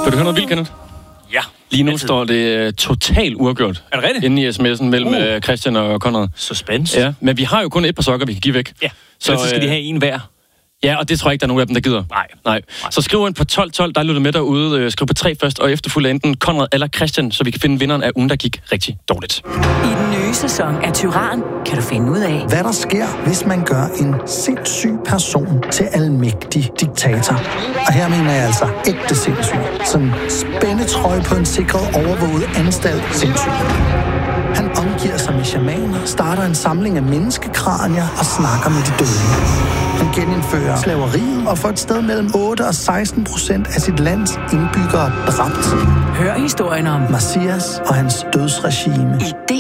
Vil du høre noget vildt, Kenneth? Ja. Lige nu står det totalt uafgjort. Er det rigtigt? Inde i sms'en mellem Christian og Konrad. Suspense. Ja, men vi har jo kun et par sokker, vi kan give væk. Ja, så skal de have en hver. Ja, og det tror jeg ikke, der er nogen af dem, der gider. Nej. Så skriv ind på 1212, der lytter med derude. Skriv på 3 først, og efterfulgt enten Konrad eller Christian, så vi kan finde vinderen af ugen, der gik rigtig dårligt. I den nye sæson af Tyran kan du finde ud af, hvad der sker, hvis man gør en sindssyg person til almægtig diktator. Og her mener jeg altså ægte sindssyg. Sådan spændetrøje på en sikret overvåget anstalt sindssyg. Han omgiver sig med shamaner, starter en samling af menneskekranier og snakker med de døde. Han genindfører slaveriet og får et sted mellem 8 og 16% af sit lands indbyggere dræbt. hør historien om Messias og hans dødsregime. i